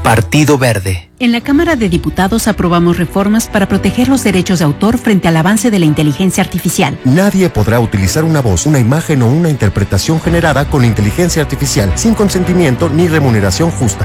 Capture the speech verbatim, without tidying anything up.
Partido Verde. En la Cámara de Diputados aprobamos reformas para proteger los derechos de autor frente al avance de la inteligencia artificial. Nadie podrá utilizar una voz, una imagen o una interpretación generada con inteligencia artificial sin consentimiento ni remuneración justa.